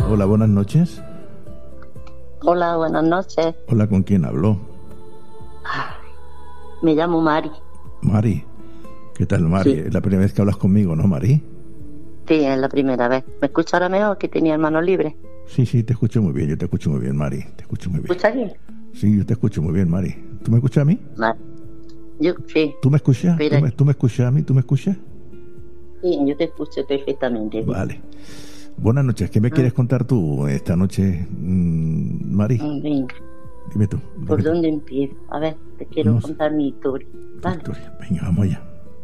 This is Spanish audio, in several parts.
Hola, buenas noches. Hola, buenas noches. Hola, ¿con quién hablo? Me llamo Mari. Mari. ¿Qué tal, Mari? Sí. Es la primera vez que hablas conmigo, ¿no, Mari? Sí, es la primera vez. ¿Me escucha ahora mejor, que tenía manos libres? Sí, te escucho muy bien. Yo te escucho muy bien, Mari. Te escucho muy ¿Me bien. escucha bien? Sí, yo te escucho muy bien, Mari. ¿Tú me escuchas a mí? Vale. Yo, sí. ¿Tú me escuchas? Espera. ¿Tú me escuchas a mí? ¿Tú me escuchas? Sí, yo te escucho perfectamente. Sí. Vale. Buenas noches. ¿Qué me quieres contar tú esta noche, Mari? Venga. Dime tú. ¿Por dónde empiezo? A ver, te quiero No sé. contar mi historia. Vale. Victoria. Venga, vamos allá.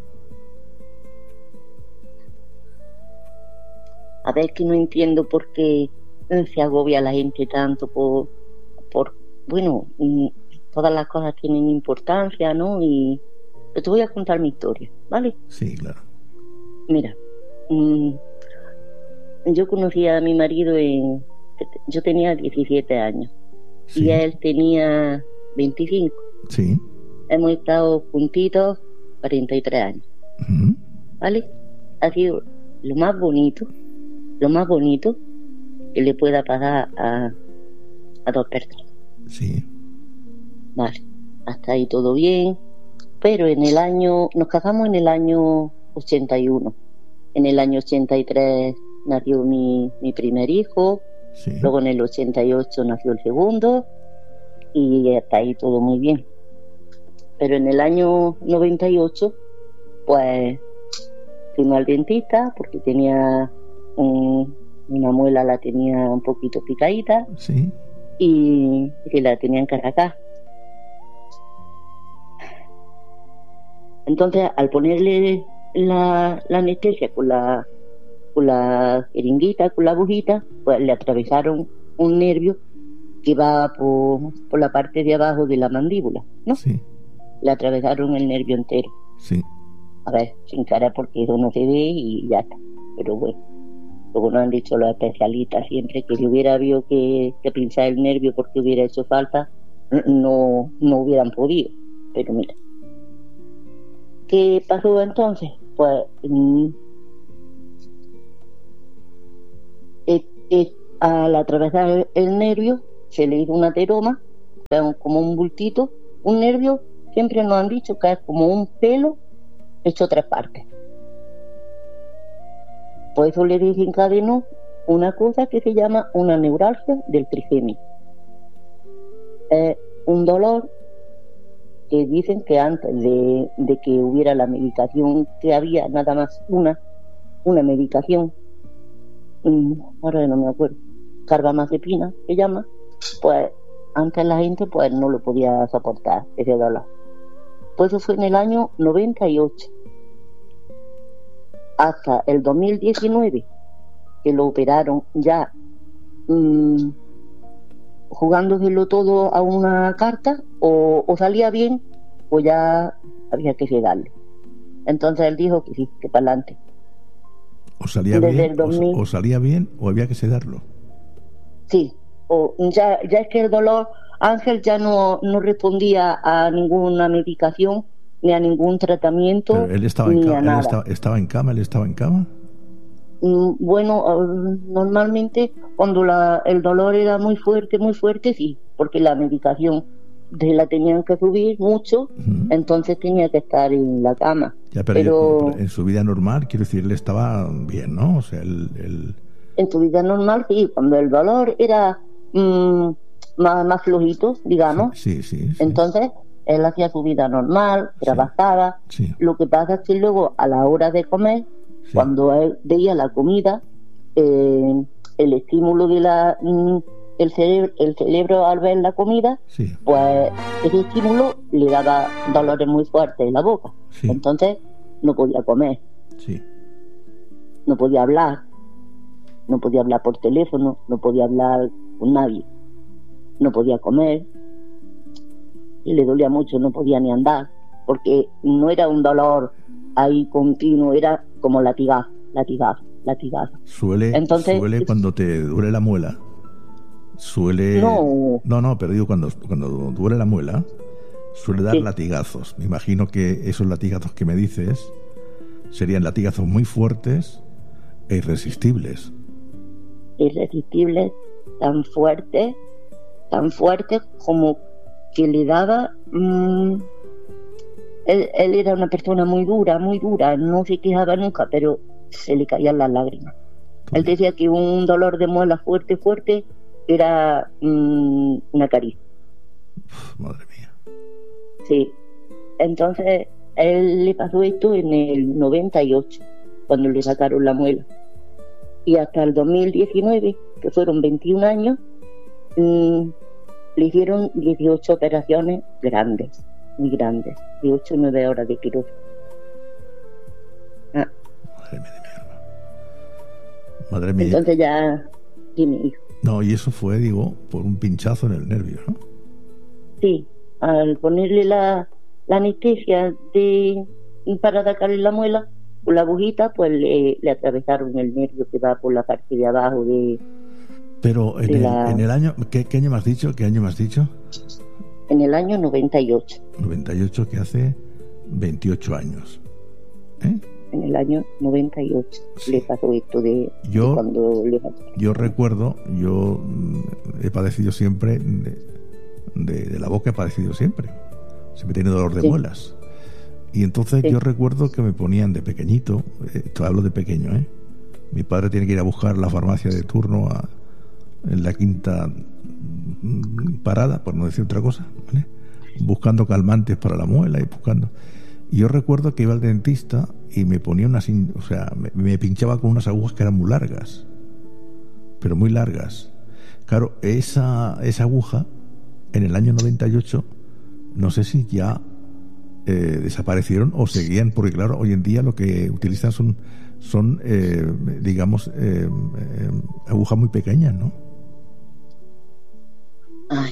A ver, que no entiendo por qué se agobia la gente tanto bueno, todas las cosas tienen importancia, ¿no? Y te voy a contar mi historia, ¿vale? Sí, claro. Mira, yo conocí a mi marido yo tenía 17 años Sí. y él tenía 25. Sí. Hemos estado juntitos 43 años, Ujú. ¿vale? Ha sido lo más bonito que le pueda pasar a dos personas. Sí. Vale, hasta ahí todo bien, pero nos casamos en el año 81. En el año 83 nació mi primer hijo, Sí. luego en el 88 nació el segundo y hasta ahí todo muy bien. Pero en el año 98, pues fuimos al dentista porque tenía una muela, la tenía un poquito picadita Sí. y que la tenían que sacar. Entonces, al ponerle la anestesia con la jeringuita, con la agujita, pues le atravesaron un nervio que va por la parte de abajo de la mandíbula, ¿no? Sí. Le atravesaron el nervio entero. Sí. A ver, sin cara porque eso no se ve y ya está. Pero bueno, luego nos han dicho los especialistas siempre que si hubiera habido que pinchar el nervio porque hubiera hecho falta, no hubieran podido. Pero mira, ¿qué pasó entonces? Pues al atravesar el nervio se le hizo un ateroma, que es como un bultito. Un nervio siempre nos han dicho que es como un pelo hecho tres partes. Por eso le desencadenó una cosa que se llama una neuralgia del trigémino. Es un dolor que dicen que antes de que hubiera la medicación, que había nada más una medicación, ahora no me acuerdo, carbamazepina se llama, pues antes la gente pues no lo podía soportar ese dolor. Pues eso fue en el año 98. Hasta el 2019, que lo operaron ya jugándoselo todo a una carta, o salía bien o ya había que sedarlo. Entonces él dijo que sí, que para adelante. ¿O salía bien, o salía bien o había que sedarlo? Sí, ya es que el dolor, Ángel ya no respondía a ninguna medicación ni a ningún tratamiento. Pero él estaba en ni cama, a nada. ¿Él estaba en cama? Bueno, normalmente cuando el dolor era muy fuerte, sí, porque la medicación la tenían que subir mucho, entonces tenía que estar en la cama. Ya, pero en su vida normal, quiero decir, él estaba bien, ¿no? O sea, en su vida normal, sí, cuando el dolor era más flojito, digamos. Sí. Entonces, él hacía su vida normal, trabajaba. Sí. Lo que pasa es que luego, a la hora de comer, cuando él veía la comida, el estímulo de el cerebro al ver la comida, pues ese estímulo le daba dolores muy fuertes en la boca. Entonces, no podía comer. No podía hablar. No podía hablar por teléfono, no podía hablar con nadie, no podía comer, y le dolía mucho, no podía ni andar, porque no era un dolor ahí continuo, era como latigazo. Suele cuando te duele la muela, No, pero digo, cuando duele la muela, suele dar latigazos. Me imagino que esos latigazos que me dices serían latigazos muy fuertes e irresistibles. irresistibles, tan fuertes como que le daba... Él era una persona muy dura, no se quejaba nunca, pero se le caían las lágrimas. Él decía que un dolor de muela fuerte era una caricia. Madre mía. Sí. Entonces, a él le pasó esto en el 98, cuando le sacaron la muela. Y hasta el 2019, que fueron 21 años, le hicieron 18 operaciones grandes, muy grandes, de 8 o 9 horas de quirófano. Madre mía de mi alma. Madre mía. Entonces ya, dime, hijo. No, y eso fue, digo, por un pinchazo en el nervio, ¿no? Sí, al ponerle la anestesia para sacarle la muela, con la agujita, pues le atravesaron el nervio que va por la parte de abajo de... Pero en el año... ¿qué año me has dicho? ¿Qué año me has dicho? En el año 98. 98, que hace 28 años. ¿Eh? En el año 98 sí. Le pasó esto de cuando le pasó. Yo recuerdo, yo he padecido siempre, de la boca he padecido siempre. Siempre he tenido dolor de muelas. Y entonces yo recuerdo que me ponían de pequeñito, esto hablo de pequeño, mi padre tiene que ir a buscar la farmacia de turno en la quinta parada, por no decir otra cosa, ¿vale? Buscando calmantes para la muela y yo recuerdo que iba al dentista y me ponía me pinchaba con unas agujas que eran muy largas, pero muy largas. Claro, esa aguja en el año 98 no sé si ya desaparecieron o seguían, porque claro, hoy en día lo que utilizan son digamos agujas muy pequeñas, ¿no? Ay.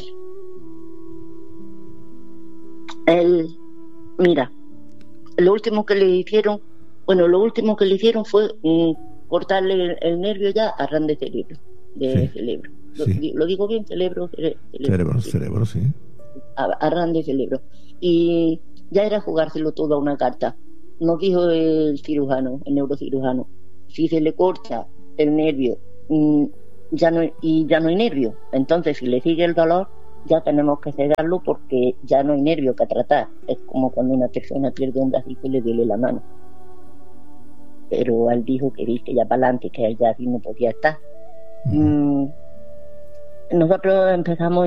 Mira, lo último que le hicieron fue cortarle el nervio ya a ras de cerebro, cerebro. Lo digo bien, cerebro, sí. A ras de cerebro. Y ya era jugárselo todo a una carta. Nos dijo el neurocirujano, si se le corta el nervio, ya no hay nervio. Entonces, si le sigue el dolor, ya tenemos que cedarlo porque ya no hay nervio que tratar. Es como cuando una persona pierde un bracito y le duele la mano. Pero él dijo que viste ya para adelante, que ya así no podía estar. Nosotros empezamos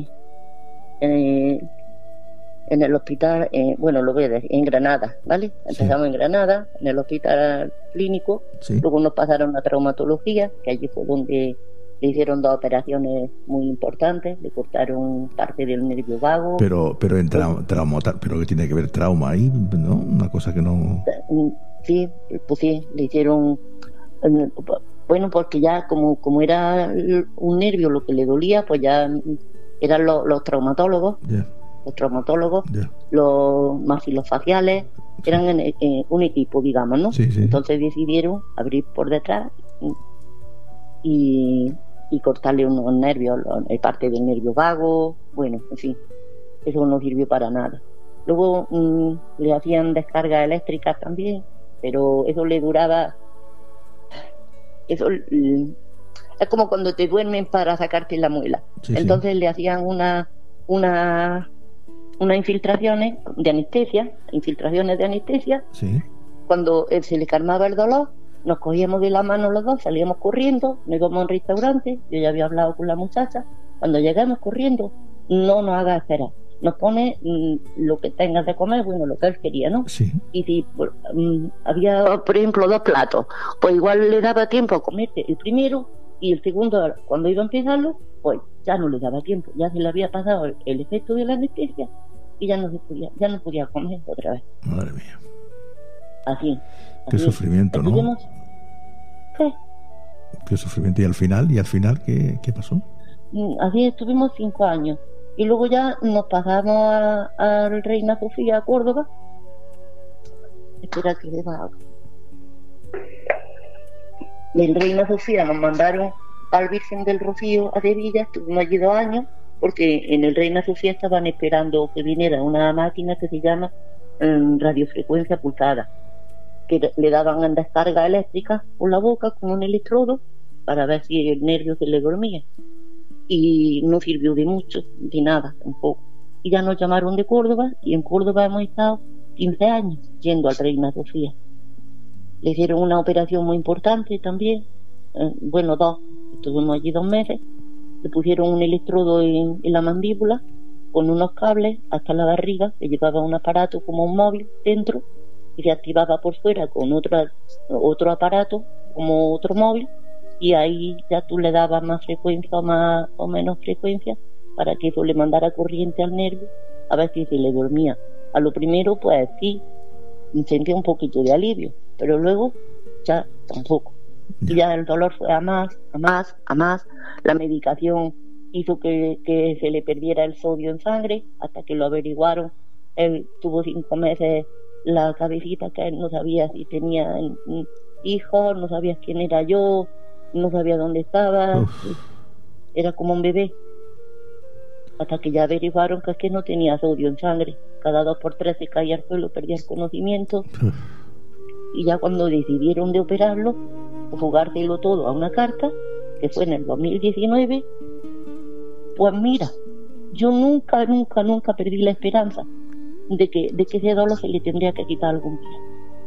en el hospital, lo voy a decir, en Granada, ¿vale? Empezamos en Granada, en el hospital clínico, luego nos pasaron a traumatología, que allí fue donde le hicieron 2 operaciones muy importantes, le cortaron parte del nervio vago. Pero en pero que tiene que ver trauma ahí, ¿no? Una cosa que no... Sí, pues sí, le hicieron... Bueno, porque ya como era un nervio lo que le dolía, pues ya eran los traumatólogos. Los traumatólogos, los maxilofaciales, eran un equipo, digamos, ¿no? Entonces decidieron abrir por detrás y cortarle unos nervios, parte del nervio vago, bueno, en fin, eso no sirvió para nada. Luego le hacían descargas eléctricas también, pero eso le duraba... Eso es como cuando te duermen para sacarte la muela. Entonces le hacían unas infiltraciones de anestesia. Cuando se le calmaba el dolor, nos cogíamos de la mano los dos, salíamos corriendo, nos íbamos a un restaurante, yo ya había hablado con la muchacha, cuando llegamos corriendo, no nos haga esperar, nos pone lo que tengas de comer, bueno, lo que él quería, ¿no? Y si había, por ejemplo, 2 platos, pues igual le daba tiempo a comerte el primero y el segundo, cuando iba a empezarlo, pues ya no le daba tiempo, ya se le había pasado el efecto de la anestesia y ya no podía comer otra vez. Madre mía. Así. Qué sufrimiento, ¿no? ¿Qué? Qué sufrimiento. ¿Y al final qué pasó? Así estuvimos 5 años. Y luego ya nos pasamos al Reina Sofía, a Córdoba. Espera que le va. Del Reina Sofía nos mandaron al Virgen del Rocío a Sevilla. Estuvimos allí 2 años porque en el Reina Sofía estaban esperando que viniera una máquina que se llama radiofrecuencia pulsada, que le daban en descarga eléctrica por la boca con un electrodo para ver si el nervio se le dormía. Y no sirvió de mucho, de nada tampoco. Y ya nos llamaron de Córdoba, y en Córdoba hemos estado 15 años yendo al Reina Sofía. Le hicieron una operación muy importante también, bueno, 2, estuvimos allí 2 meses. Le pusieron un electrodo en la mandíbula con unos cables hasta la barriga, que llevaba un aparato como un móvil dentro y se activaba por fuera con otro aparato como otro móvil, y ahí ya tú le dabas más frecuencia o menos frecuencia para que eso le mandara corriente al nervio a ver si se le dormía. A lo primero pues sí, sentía un poquito de alivio, pero luego ya tampoco. Y ya el dolor fue a más. La medicación hizo que se le perdiera el sodio en sangre hasta que lo averiguaron. Él tuvo 5 meses la cabecita que él no sabía si tenía hijos, no sabía quién era yo, no sabía dónde estaba. Uf. Era como un bebé. Hasta que ya averiguaron que es que no tenía sodio en sangre. Cada 2 por 3 se caía al suelo, perdía el conocimiento. Uf. Y ya cuando decidieron de operarlo, jugárselo todo a una carta, que fue en el 2019, pues mira, yo nunca perdí la esperanza de que ese dolor se le tendría que quitar algún día.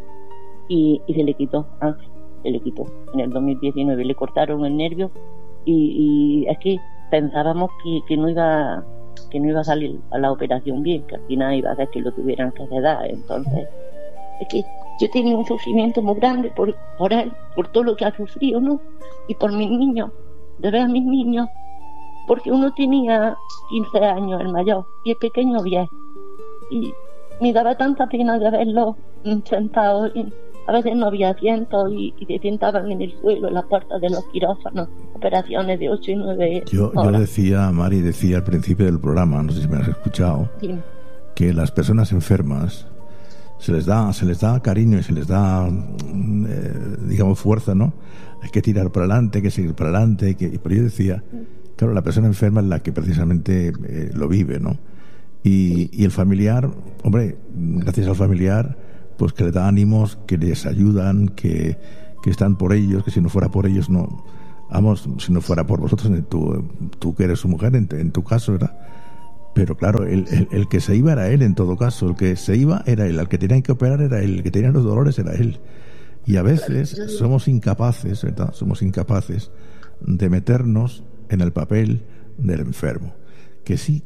Y se le quitó, Ángel, se le quitó. En el 2019 le cortaron el nervio y es que pensábamos que no iba a salir a la operación bien, que al final iba a ser que lo tuvieran que sedar. Entonces, es que yo tenía un sufrimiento muy grande por él, por todo lo que ha sufrido, ¿no? Y por mis niños, de ver a mis niños, porque uno tenía 15 años, el mayor, y el pequeño 10. Y me daba tanta pena de verlos sentados. A veces no había asientos y se sentaban en el suelo, en las puertas de los quirófanos, operaciones de 8 y 9 Yo decía, Mari, al principio del programa, no sé si me has escuchado, sí, que las personas enfermas se les da cariño y se les da, digamos, fuerza, ¿no? Hay que tirar para adelante, hay que seguir para adelante. Pero yo decía, claro, la persona enferma es la que precisamente lo vive, ¿no? Y el familiar, hombre, gracias al familiar, pues que le da ánimos, que les ayudan, que están por ellos, que si no fuera por ellos no, vamos, si no fuera por vosotros, tú que eres su mujer, en tu caso, ¿verdad? Pero claro, el que se iba era él en todo caso, el que se iba era él, al que tenían que operar era él, el que tenía los dolores era él. Y a veces somos incapaces, ¿verdad? Somos incapaces de meternos en el papel del enfermo. Que sí,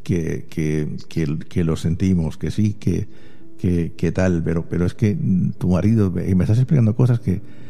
que lo sentimos, que sí, que tal, pero es que tu marido, y me estás explicando cosas que